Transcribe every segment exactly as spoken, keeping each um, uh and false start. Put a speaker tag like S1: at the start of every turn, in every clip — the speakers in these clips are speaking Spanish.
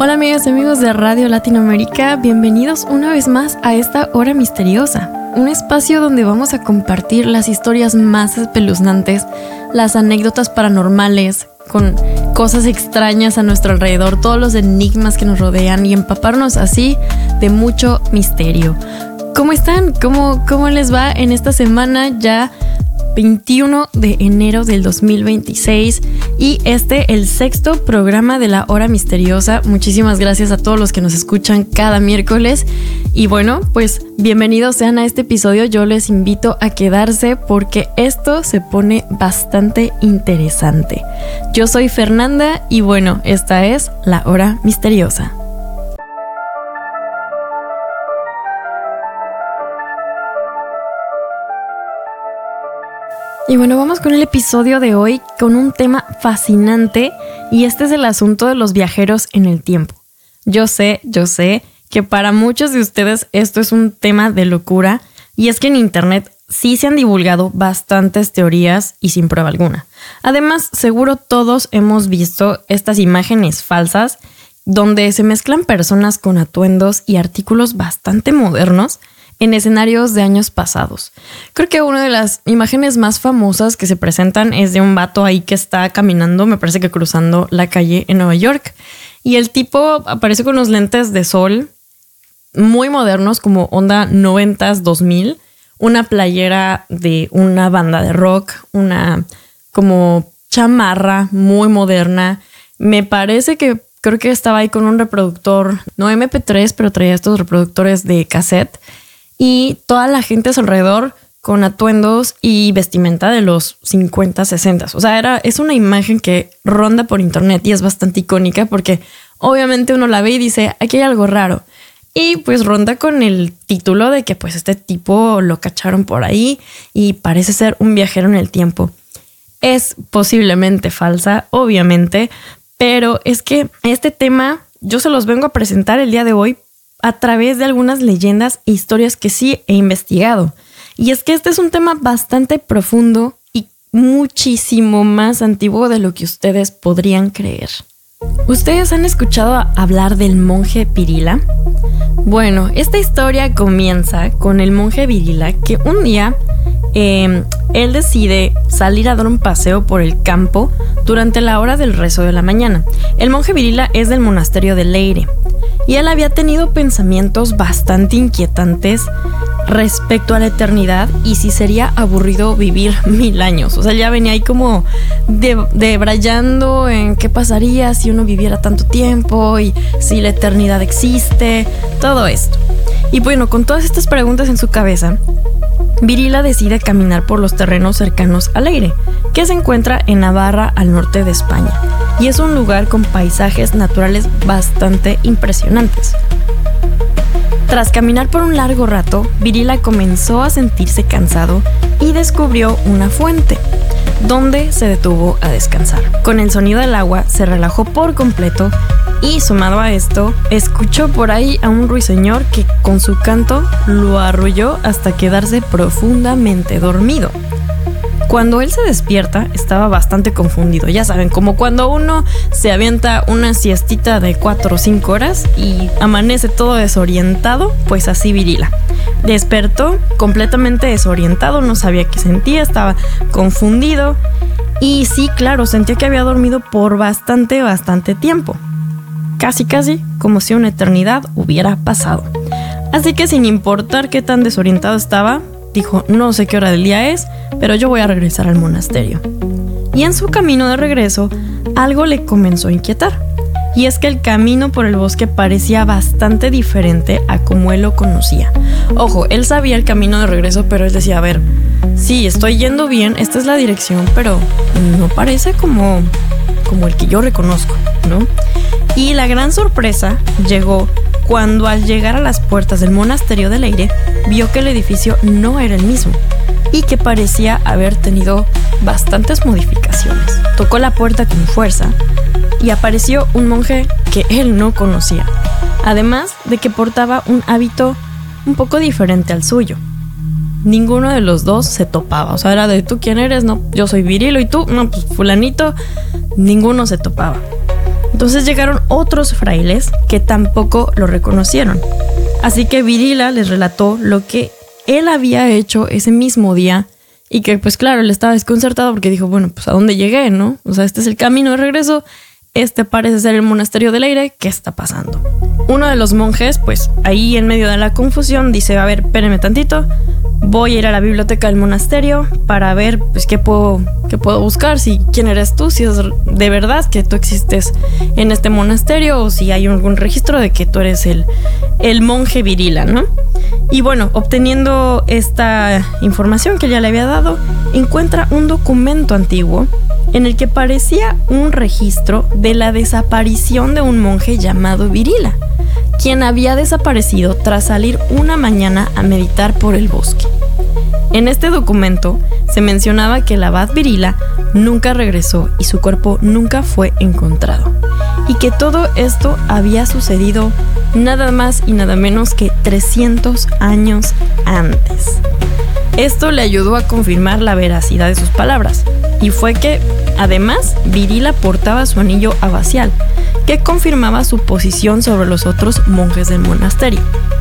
S1: Hola amigas y amigos de Radio Latinoamérica, bienvenidos una vez más a esta Hora Misteriosa, un espacio donde vamos a compartir las historias más espeluznantes, las anécdotas paranormales, con cosas extrañas a nuestro alrededor, todos los enigmas que nos rodean y empaparnos así de mucho misterio. ¿Cómo están? ¿Cómo, cómo les va en esta semana ya veintiuno de enero del dos mil veintiséis? Y este, el sexto programa de la Hora Misteriosa. Muchísimas gracias a todos los que nos escuchan cada miércoles. Y bueno, pues bienvenidos sean a este episodio. Yo les invito a quedarse porque esto se pone bastante interesante. Yo soy Fernanda y bueno, esta es la Hora Misteriosa. Y bueno, vamos con el episodio de hoy con un tema fascinante y este es el asunto de los viajeros en el tiempo. Yo sé, yo sé que para muchos de ustedes esto es un tema de locura y es que en internet sí se han divulgado bastantes teorías y sin prueba alguna. Además, seguro todos hemos visto estas imágenes falsas donde se mezclan personas con atuendos y artículos bastante modernos en escenarios de años pasados. Creo que una de las imágenes más famosas que se presentan es de un vato ahí que está caminando, me parece que cruzando la calle en Nueva York. Y el tipo aparece con unos lentes de sol muy modernos, como onda noventas, dos mil. Una playera de una banda de rock, una como chamarra muy moderna. Me parece que creo que estaba ahí con un reproductor, no eme pe tres, pero traía estos reproductores de cassette. Y toda la gente a su alrededor con atuendos y vestimenta de los cincuenta, sesenta. O sea, era, es una imagen que ronda por internet y es bastante icónica porque obviamente uno la ve y dice, aquí hay algo raro. Y pues ronda con el título de que pues este tipo lo cacharon por ahí y parece ser un viajero en el tiempo. Es posiblemente falsa, obviamente, pero es que este tema yo se los vengo a presentar el día de hoy a través de algunas leyendas e historias que sí he investigado. Y es que este es un tema bastante profundo y muchísimo más antiguo de lo que ustedes podrían creer. ¿Ustedes han escuchado hablar del monje Virila? Bueno, esta historia comienza con el monje Virila que un día eh, él decide salir a dar un paseo por el campo durante la hora del rezo de la mañana. El monje Virila es del monasterio de Leyre y él había tenido pensamientos bastante inquietantes respecto a la eternidad y si sería aburrido vivir mil años. O sea, ya venía ahí como de, debrayando en qué pasaría si uno viviera tanto tiempo y si la eternidad existe, todo esto. Y bueno, con todas estas preguntas en su cabeza, Virila decide caminar por los terrenos cercanos a Leyre, que se encuentra en Navarra, al norte de España, y es un lugar con paisajes naturales bastante impresionantes. Tras caminar por un largo rato, Virila comenzó a sentirse cansado y descubrió una fuente, donde se detuvo a descansar. Con el sonido del agua se relajó por completo y, sumado a esto, escuchó por ahí a un ruiseñor que con su canto lo arrulló hasta quedarse profundamente dormido. Cuando él se despierta, estaba bastante confundido. Ya saben, como cuando uno se avienta una siestita de cuatro o cinco horas y amanece todo desorientado, pues así Virila. Despertó completamente desorientado, no sabía qué sentía, estaba confundido. Y sí, claro, sentía que había dormido por bastante, bastante tiempo. Casi, casi como si una eternidad hubiera pasado. Así que sin importar qué tan desorientado estaba, dijo, no sé qué hora del día es, pero yo voy a regresar al monasterio. Y en su camino de regreso, algo le comenzó a inquietar. Y es que el camino por el bosque parecía bastante diferente a como él lo conocía. Ojo, él sabía el camino de regreso, pero él decía, a ver, sí, estoy yendo bien, esta es la dirección, pero no parece como, como el que yo reconozco, ¿no? Y la gran sorpresa llegó cuando al llegar a las puertas del monasterio de Leyre, vio que el edificio no era el mismo y que parecía haber tenido bastantes modificaciones. Tocó la puerta con fuerza y apareció un monje que él no conocía, además de que portaba un hábito un poco diferente al suyo. Ninguno de los dos se topaba, o sea, era de ¿tú quién eres? No, yo soy Virilo, ¿y tú? No, pues fulanito. Ninguno se topaba. Entonces llegaron otros frailes que tampoco lo reconocieron. Así que Virila les relató lo que él había hecho ese mismo día y que pues claro, él estaba desconcertado porque dijo, bueno, pues ¿a dónde llegué, no? O sea, este es el camino de regreso, este parece ser el monasterio del Eire, ¿qué está pasando? Uno de los monjes, pues ahí en medio de la confusión, dice, a ver, espérenme tantito, voy a ir a la biblioteca del monasterio para ver pues qué puedo, qué puedo buscar, si quién eres tú, si es de verdad que tú existes en este monasterio o si hay algún registro de que tú eres el, el monje Virila, ¿no? Y bueno, obteniendo esta información que ya le había dado, encuentra un documento antiguo en el que parecía un registro de la desaparición de un monje llamado Virila, quien había desaparecido tras salir una mañana a meditar por el bosque. En este documento se mencionaba que el abad Virila nunca regresó y su cuerpo nunca fue encontrado, y que todo esto había sucedido nada más y nada menos que trescientos años antes. Esto le ayudó a confirmar la veracidad de sus palabras, y fue que, además, Virila portaba su anillo abacial, que confirmaba su posición sobre los otros monjes del monasterio.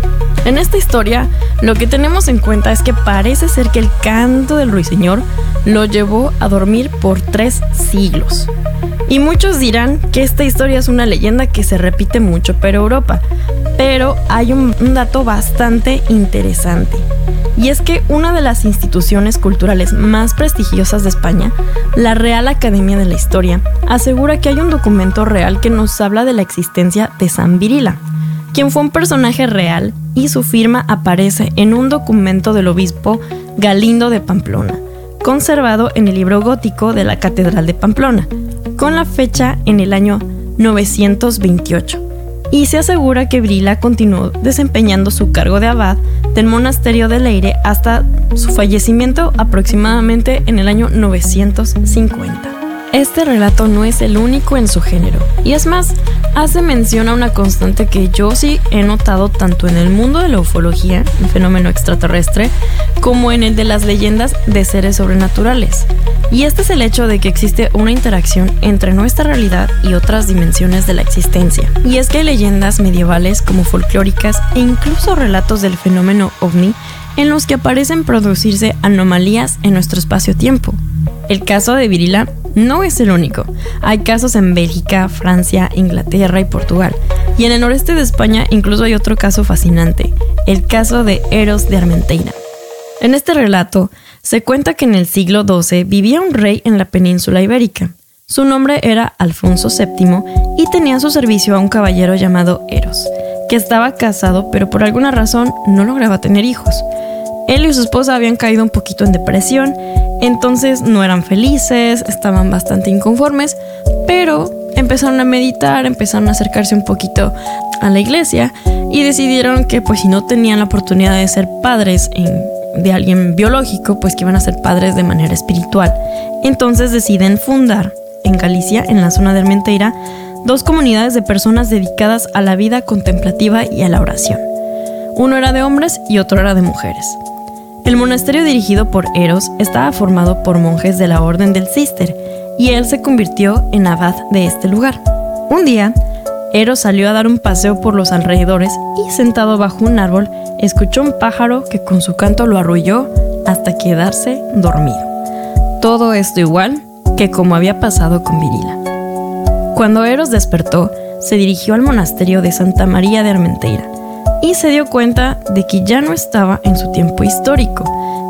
S1: En esta historia, lo que tenemos en cuenta es que parece ser que el canto del ruiseñor lo llevó a dormir por tres siglos. Y muchos dirán que esta historia es una leyenda que se repite mucho por Europa, pero hay un, un dato bastante interesante. Y es que una de las instituciones culturales más prestigiosas de España, la Real Academia de la Historia, asegura que hay un documento real que nos habla de la existencia de San Virila, quien fue un personaje real y su firma aparece en un documento del obispo Galindo de Pamplona, conservado en el libro gótico de la Catedral de Pamplona, con la fecha en el año novecientos veintiocho. Y se asegura que Virila continuó desempeñando su cargo de abad del monasterio del Eire hasta su fallecimiento aproximadamente en el año novecientos cincuenta. Este relato no es el único en su género, y es más, hace mención a una constante que yo sí he notado tanto en el mundo de la ufología, el fenómeno extraterrestre, como en el de las leyendas de seres sobrenaturales. Y este es el hecho de que existe una interacción entre nuestra realidad y otras dimensiones de la existencia. Y es que hay leyendas medievales como folclóricas e incluso relatos del fenómeno ovni en los que aparecen producirse anomalías en nuestro espacio-tiempo. El caso de Virila no es el único. Hay casos en Bélgica, Francia, Inglaterra y Portugal. Y en el noreste de España incluso hay otro caso fascinante, el caso de Eros de Armenteira. En este relato se cuenta que en el siglo doce vivía un rey en la península ibérica. Su nombre era Alfonso séptimo y tenía a su servicio a un caballero llamado Eros, que estaba casado pero por alguna razón no lograba tener hijos. Él y su esposa habían caído un poquito en depresión, entonces no eran felices, estaban bastante inconformes, pero empezaron a meditar, empezaron a acercarse un poquito a la iglesia y decidieron que pues si no tenían la oportunidad de ser padres en, de alguien biológico, pues que iban a ser padres de manera espiritual. Entonces deciden fundar en Galicia, en la zona de Armenteira, dos comunidades de personas dedicadas a la vida contemplativa y a la oración. Uno era de hombres y otro era de mujeres. El monasterio dirigido por Eros estaba formado por monjes de la orden del Císter y él se convirtió en abad de este lugar. Un día, Eros salió a dar un paseo por los alrededores y sentado bajo un árbol escuchó un pájaro que con su canto lo arrulló hasta quedarse dormido. Todo esto igual que como había pasado con Virila. Cuando Eros despertó, se dirigió al monasterio de Santa María de Armenteira y se dio cuenta de que ya no estaba en su tiempo histórico,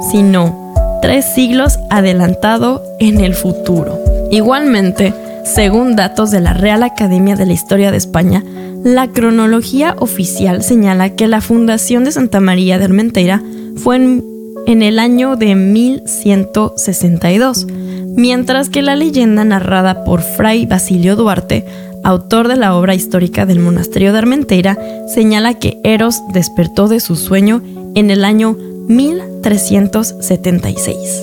S1: sino tres siglos adelantado en el futuro. Igualmente, según datos de la Real Academia de la Historia de España, la cronología oficial señala que la fundación de Santa María de Armenteira fue en, en el año de mil ciento sesenta y dos, mientras que la leyenda narrada por Fray Basilio Duarte, autor de la obra histórica del monasterio de Armenteira, señala que Eros despertó de su sueño en el año mil trescientos setenta y seis.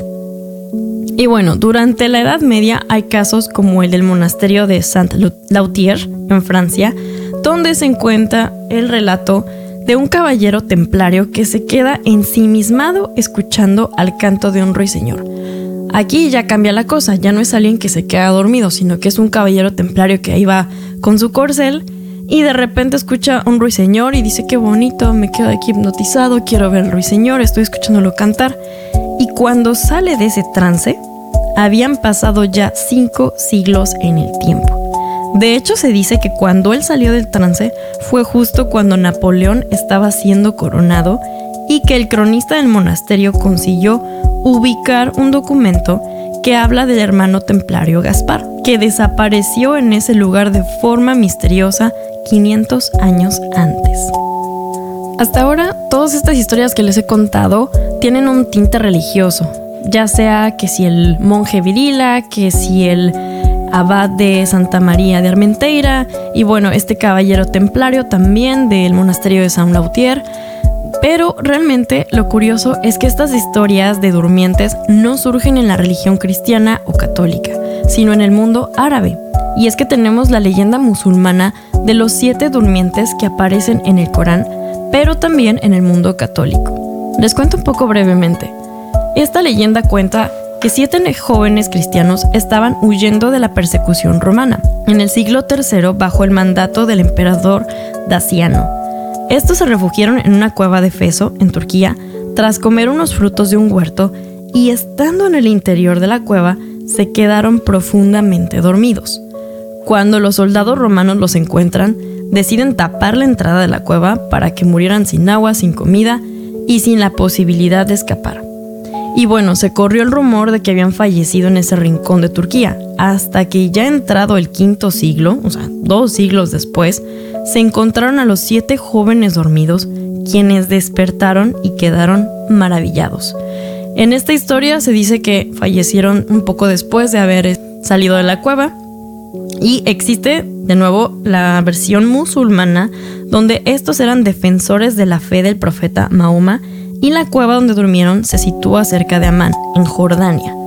S1: Y bueno, durante la Edad Media hay casos como el del monasterio de Saint-Lautier en Francia, donde se encuentra el relato de un caballero templario que se queda ensimismado escuchando al canto de un ruiseñor. Aquí ya cambia la cosa, ya no es alguien que se queda dormido, sino que es un caballero templario que ahí va con su corcel y de repente escucha un ruiseñor y dice: qué bonito, me quedo aquí hipnotizado, quiero ver al ruiseñor, estoy escuchándolo cantar. Y cuando sale de ese trance, habían pasado ya cinco siglos en el tiempo. De hecho, se dice que cuando él salió del trance fue justo cuando Napoleón estaba siendo coronado y que el cronista del monasterio consiguió ubicar un documento que habla del hermano templario Gaspar, que desapareció en ese lugar de forma misteriosa quinientos años antes. Hasta ahora, todas estas historias que les he contado tienen un tinte religioso, ya sea que si el monje Virila, que si el abad de Santa María de Armenteira y bueno, este caballero templario también del monasterio de San Lautier. Pero realmente lo curioso es que estas historias de durmientes no surgen en la religión cristiana o católica, sino en el mundo árabe. Y es que tenemos la leyenda musulmana de los siete durmientes que aparecen en el Corán, pero también en el mundo católico. Les cuento un poco brevemente. Esta leyenda cuenta que siete jóvenes cristianos estaban huyendo de la persecución romana en el siglo tercero bajo el mandato del emperador Daciano. Estos se refugiaron en una cueva de Feso, en Turquía, tras comer unos frutos de un huerto y estando en el interior de la cueva, se quedaron profundamente dormidos. Cuando los soldados romanos los encuentran, deciden tapar la entrada de la cueva para que murieran sin agua, sin comida y sin la posibilidad de escapar. Y bueno, se corrió el rumor de que habían fallecido en ese rincón de Turquía, hasta que ya entrado el quinto siglo, o sea, dos siglos después, se encontraron a los siete jóvenes dormidos, quienes despertaron y quedaron maravillados. En esta historia se dice que fallecieron un poco después de haber salido de la cueva, y existe de nuevo la versión musulmana, donde estos eran defensores de la fe del profeta Mahoma, y la cueva donde durmieron se sitúa cerca de Amán, en Jordania.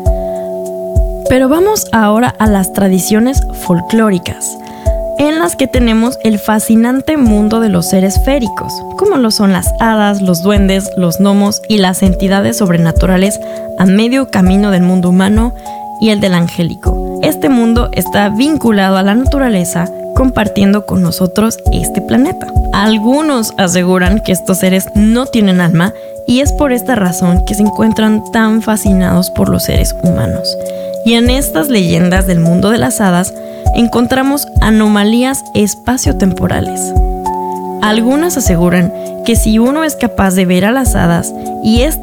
S1: Pero vamos ahora a las tradiciones folclóricas, en las que tenemos el fascinante mundo de los seres féricos, como lo son las hadas, los duendes, los gnomos y las entidades sobrenaturales a medio camino del mundo humano y el del angélico. Este mundo está vinculado a la naturaleza, compartiendo con nosotros este planeta. Algunos aseguran que estos seres no tienen alma y es por esta razón que se encuentran tan fascinados por los seres humanos. Y en estas leyendas del mundo de las hadas encontramos anomalías espaciotemporales. Algunas aseguran que si uno es capaz de ver a las hadas y es